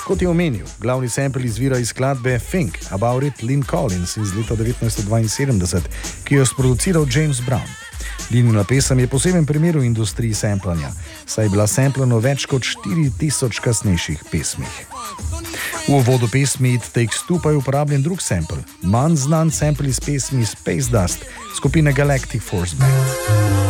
Kot je omenil, glavni sample izvira iz skladbe Think About It Lynn Collins iz leta 1972, ki jo je sproduciral James Brown. Linnina pesem je poseben primer v industriji samplanja, saj je bila samplana v več kot 4000 kasnejših pesmih. V uvodu pesmi It Takes Two pa je uporabljen drug sample, manj znan sample iz pesmi Space Dust skupine Galactic Force Band.